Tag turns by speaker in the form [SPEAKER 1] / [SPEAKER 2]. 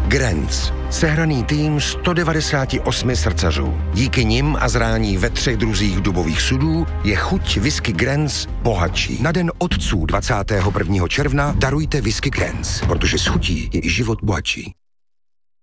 [SPEAKER 1] Grants. Sehraný tým 198 srdcařů. Díky nim a zrání ve 3 druzích dubových sudů je chuť whisky Grants bohatší. Na den otců 21. června darujte whisky Grants, protože s chutí je i život bohatší.